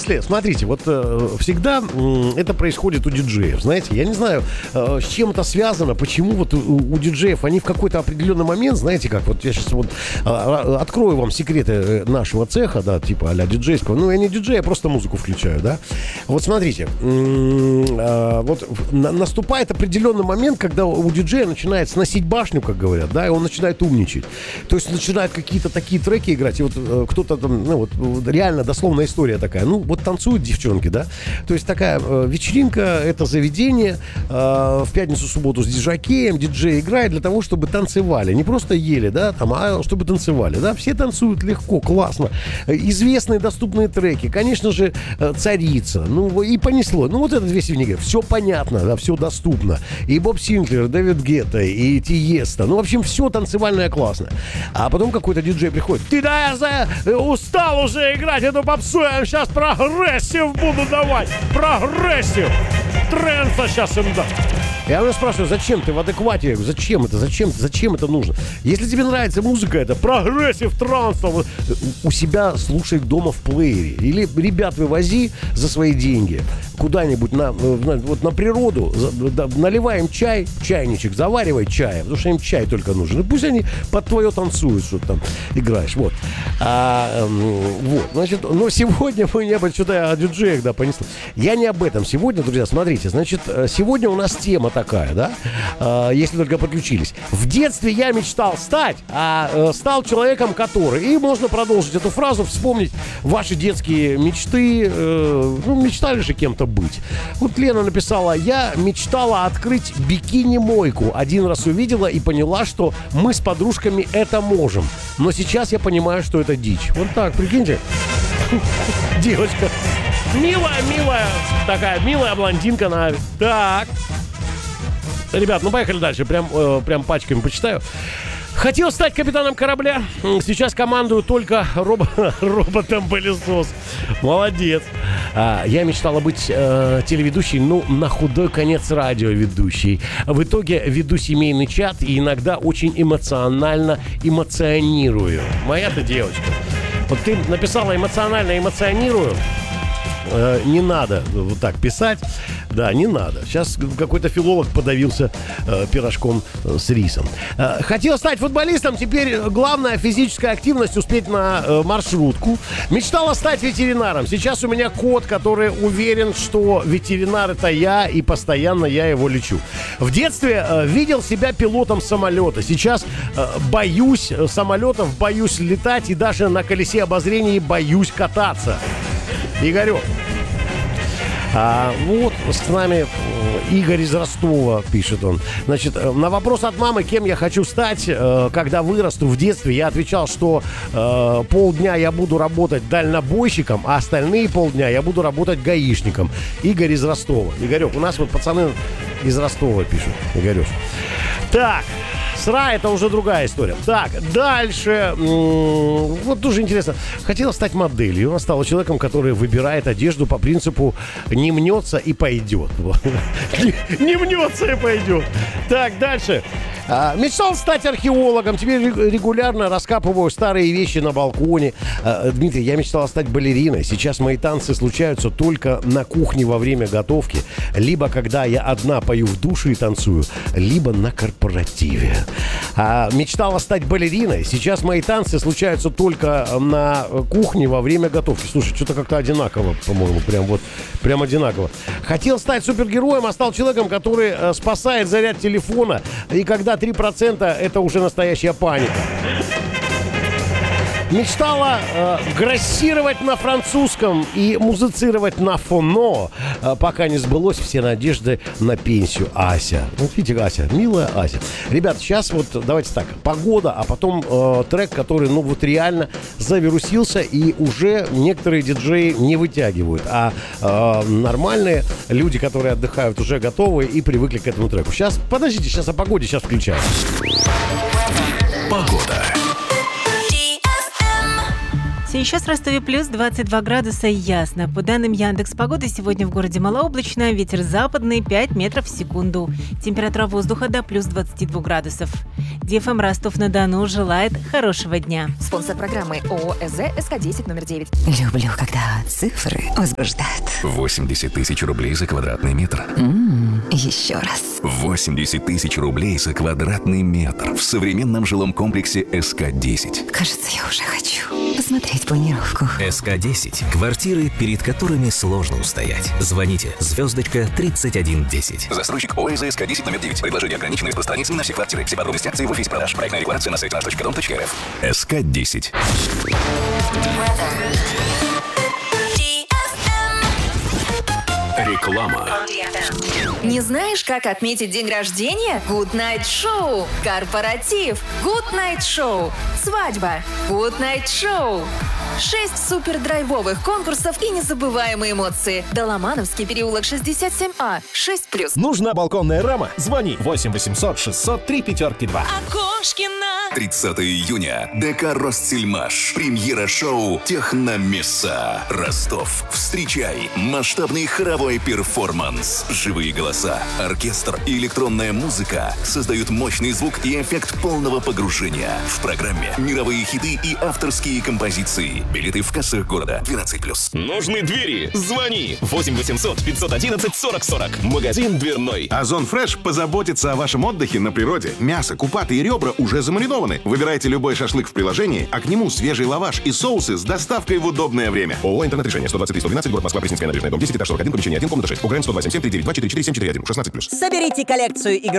смысле, смотрите, вот всегда это происходит у диджеев, знаете, я не знаю, с чем это связано, почему вот у диджеев они в какой-то определенный момент, знаете как, вот я сейчас вот открою вам секреты нашего цеха, да, типа а-ля диджейского, ну я не диджей, я просто музыку включаю, да, вот смотрите, вот наступает определенный момент, когда у диджея начинает сносить башню, как говорят, да, и он начинает умничать, то есть начинают какие-то такие треки играть, и вот кто-то там, ну вот реально дословная история такая, ну вот танцуют девчонки, да, то есть такая вечеринка, это заведение, в пятницу, субботу с диджакеем, диджей играет для того, чтобы танцевали, не просто ели, да, там, а чтобы танцевали, да, все танцуют легко, классно, известные доступные треки, конечно же, царица, ну и понесло, ну вот это две свиньи, все понятно, да, все доступно, и Боб Синклер, Дэвид Гетта, и Тиеста, ну в общем все танцевальное классно, а потом какой-то диджей приходит, ты да я устал уже играть эту попсу, я вам сейчас прогрессив буду давать, прогрессив, тренса сейчас им дам. Я его спрашиваю, зачем ты в адеквате? Я говорю, зачем это? Зачем это нужно? Если тебе нравится музыка, это прогрессив, транс, у себя слушай дома в плеере. Или ребят вывози за свои деньги куда-нибудь вот на природу, наливаем чай, чайничек, заваривай чай, потому что им чай только нужен. И пусть они под твое танцуют, что ты там играешь. Вот. Вот. Значит, но сегодня мы не об этом, что-то я о диджеях, да, понесло. Я не об этом. Сегодня, друзья, смотрите, значит, сегодня у нас тема такая, да, если только подключились. В детстве я мечтал стать, стал человеком, который... И можно продолжить эту фразу, вспомнить ваши детские мечты. Ну, мечтали же кем-то быть. Вот Лена написала, я мечтала открыть бикини-мойку. Один раз увидела и поняла, что мы с подружками это можем. Но сейчас я понимаю, что это дичь. Вот так, прикиньте. Девочка. Милая, такая милая блондинка. Так. Ребят, ну поехали дальше. Прям пачками почитаю. Хотел стать капитаном корабля. Сейчас командую только роботом-пылесос. Молодец. Я мечтала быть телеведущей, ну, на худой конец радиоведущей. В итоге веду семейный чат и иногда очень эмоционально эмоционирую. Моя-то девочка. Вот ты написала эмоционально эмоционирую. Не надо вот так писать. Да, не надо. Сейчас какой-то филолог подавился пирожком с рисом. Хотел стать футболистом. Теперь главная физическая активность — успеть на маршрутку. Мечтала стать ветеринаром. Сейчас у меня кот, который уверен, что ветеринар — это я, и постоянно я его лечу. В детстве видел себя пилотом самолета. Сейчас боюсь самолетов, боюсь летать, и даже на колесе обозрения боюсь кататься. Игорек. Вот с нами Игорь из Ростова, пишет он. Значит, на вопрос от мамы, кем я хочу стать, когда вырасту, в детстве я отвечал, что полдня я буду работать дальнобойщиком, а остальные полдня я буду работать гаишником. Игорь из Ростова. Игорек, у нас вот пацаны из Ростова пишут. Игорек. Так. Сра, это уже другая история. Так, дальше. Вот тоже интересно. Хотела стать моделью. Она стала человеком, который выбирает одежду по принципу «не мнется и пойдет». Не мнется и пойдет. Так, дальше. Мечтал стать археологом. Теперь регулярно раскапываю старые вещи на балконе. Дмитрий, я мечтал стать балериной. Сейчас мои танцы случаются только на кухне во время готовки. Либо когда я одна пою в душе и танцую, либо на корпоративе. Мечтала стать балериной. Сейчас мои танцы случаются только на кухне во время готовки. Слушай, что-то как-то одинаково, по-моему. Прям одинаково. Хотел стать супергероем, а стал человеком, который спасает заряд телефона. И когда 3% это уже настоящая паника. Мечтала грассировать на французском и музицировать на фоно, пока не сбылось все надежды на пенсию. Ася. Вот видите, Ася, милая Ася. Ребят, сейчас вот давайте так. Погода, а потом трек, который, ну вот реально завирусился, и уже некоторые диджеи не вытягивают. А нормальные люди, которые отдыхают, уже готовы и привыкли к этому треку. Сейчас, подождите, сейчас о погоде, сейчас включаем. Погода. Сейчас в Ростове плюс 22 градуса, ясно. По данным Яндекс.Погоды, сегодня в городе малооблачно, ветер западный 5 метров в секунду. Температура воздуха до плюс 22 градусов. ДФМ Ростов-на-Дону желает хорошего дня. Спонсор программы ООО СЗ СК-10 номер 9. Люблю, когда цифры возбуждают. 80 тысяч рублей за квадратный метр. Еще раз. 80 тысяч рублей за квадратный метр в современном жилом комплексе СК-10. Кажется, я уже хочу посмотреть планировку. СК-10. Квартиры, перед которыми сложно устоять. Звоните звездочка 3110. Застройщик ОСЗ СК-10 номер 9. Предложение ограничено распространяется не на все квартиры. Все подробности акции в офисе продаж. Проектная декларация на сайте nаш.дом.рф. СК-10. Реклама. Не знаешь, как отметить день рождения? Good Night Show. Корпоратив. Good Night Show. Свадьба. Good Night Show. 6 супердрайвовых конкурсов и незабываемые эмоции. Доломановский переулок 67А. 6+. Нужна балконная рама? Звони 8 800 603 5-2. Окошкина. 30 июня. ДК «Ростсельмаш». Премьера шоу «Техномесса». Ростов. Встречай. Масштабный хоровой перформанс. Живые голоса, оркестр и электронная музыка создают мощный звук и эффект полного погружения. В программе мировые хиты и авторские композиции. Билеты в кассах города. 12+. Нужны двери? Звони 8 800 511 40 40. Магазин дверной. Озон Фреш позаботится о вашем отдыхе на природе. Мясо, купаты и ребра уже замаринованы. Выбирайте любой шашлык в приложении, а к нему свежий лаваш и соусы с доставкой в удобное время. ООО «Интернет-решение», 123-112, город Москва, Пресненская набережная, дом 10, этаж 41, помещение 1, комната 6. УГРН 102 77392 44 741, 16+. Соберите коллекцию игр